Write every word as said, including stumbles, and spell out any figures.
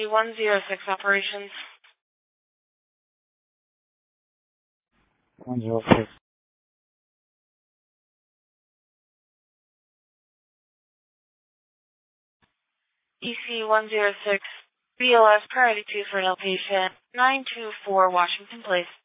C one zero six operations. one zero six. E C one zero six, B L S priority two for an outpatient, nine two four Washington Place.